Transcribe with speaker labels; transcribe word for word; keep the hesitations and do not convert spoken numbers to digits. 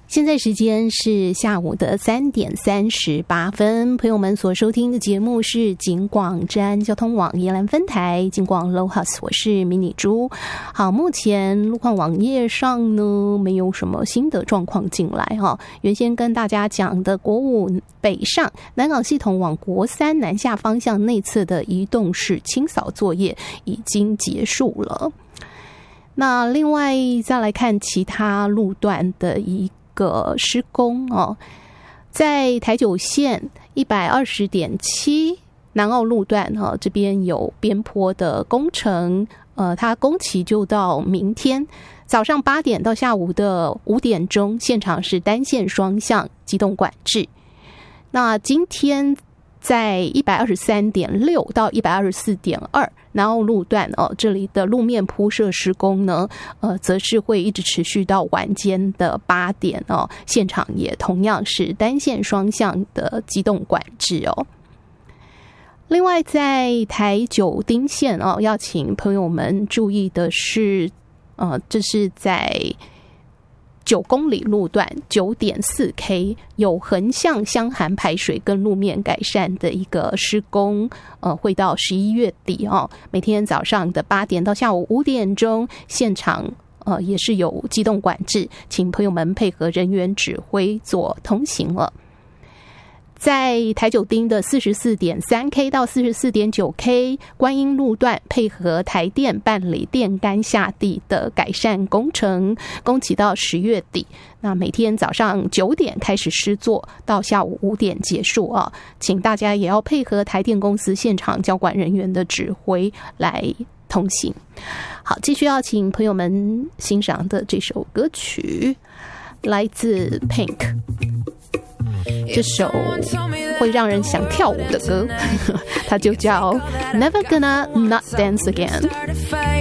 Speaker 1: 现在时间是下午的三点三十八分，朋友们所收听的节目是警广治安交通网宜兰分台警广 Low House， 我是迷你猪。好，目前路况网页上呢没有什么新的状况进来哈。原先跟大家讲的国五北上南港系统往国三南下方向内侧的移动式清扫作业已经结束了。那另外再来看其他路段的一个施工哦，在台九线 一百二十点七 南澳路段哦，这边有边坡的工程，呃，它工期就到明天早上八点到下午的五点钟，现场是单线双向机动管制。那今天在 一百二十三点六 到 一百二十四点二 南澳路段哦，这里的路面铺设施工呢，呃，则是会一直持续到晚间的八点哦，现场也同样是单线双向的机动管制哦。另外，在台九丁线哦，要请朋友们注意的是，呃，这是在九公里路段 九点四 K 有横向箱涵排水跟路面改善的一个施工，呃，会到十一月底哦。每天早上的八点到下午五点钟，现场呃也是有机动管制，请朋友们配合人员指挥做通行了。在台九丁的 四十四点三 K 到 四十四点九 K 观音路段，配合台电办理电杆下地的改善工程，工期到十月底。那每天早上九点开始施作，到下午五点结束啊，请大家也要配合台电公司现场交管人员的指挥来通行。好，继续要请朋友们欣赏的这首歌曲，来自 Pink。这首会让人想跳舞的歌，它就叫 Never Gonna Not Dance Again。